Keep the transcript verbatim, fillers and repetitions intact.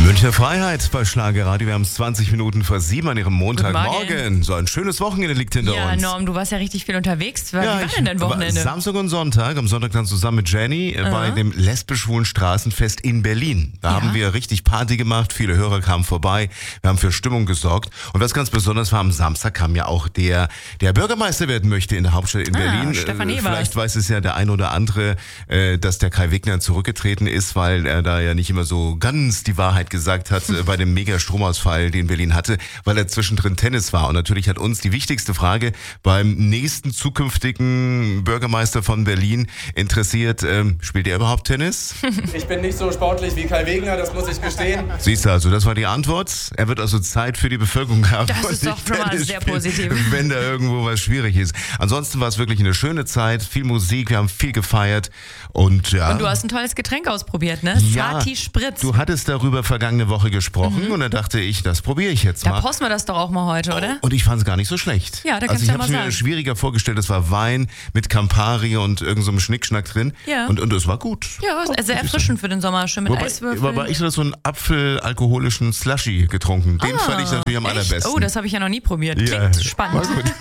Münchner Freiheit bei Schlagerradio. Wir haben es zwanzig Minuten vor sieben an ihrem Montagmorgen. So ein schönes Wochenende liegt hinter ja, uns. Ja, Norm, du warst ja richtig viel unterwegs. Wie ja, war ich, denn dein Wochenende? Samstag und Sonntag. Am Sonntag dann zusammen mit Jenny uh-huh. bei dem lesbisch-schwulen Straßenfest in Berlin. Da ja. haben wir richtig Party gemacht. Viele Hörer kamen vorbei. Wir haben für Stimmung gesorgt. Und was ganz besonders war, am Samstag kam ja auch der, der Bürgermeister werden möchte in der Hauptstadt in ah, Berlin. Stefan Ebers. Vielleicht weiß es ja der ein oder andere, dass der Kai Wegner zurückgetreten ist, weil er da ja nicht immer so ganz die Wahrheit gesagt hat bei dem Mega-Stromausfall, den Berlin hatte, weil er zwischendrin Tennis war. Und natürlich hat uns die wichtigste Frage beim nächsten zukünftigen Bürgermeister von Berlin interessiert. Ähm, spielt er überhaupt Tennis? Ich bin nicht so sportlich wie Kai Wegner, das muss ich gestehen. Siehst du also, das war die Antwort. Er wird also Zeit für die Bevölkerung haben. Das ist doch schon mal sehr positiv. Wenn da irgendwo was schwierig ist. Ansonsten war es wirklich eine schöne Zeit, viel Musik, wir haben viel gefeiert. Und, ja. und du hast ein tolles Getränk ausprobiert, ne? Ja, Sati Spritz. Du hattest darüber vergangene Woche gesprochen mhm. und dann dachte ich, das probiere ich jetzt da mal. Da posten wir das doch auch mal heute, oder? Und ich fand es gar nicht so schlecht. Ja, da kannst also du ja mal sagen. Ich habe es mir schwieriger vorgestellt. Es war Wein mit Campari und irgend so einem Schnickschnack drin. Ja. Und, und es war gut. Ja, oh, sehr erfrischend für den Sommer. Schön mit wobei, Eiswürfeln. Wobei ich so einen apfelalkoholischen Slushy getrunken. Den ah, fand ich natürlich am echt? allerbesten. Oh, das habe ich ja noch nie probiert. Klingt ja, spannend.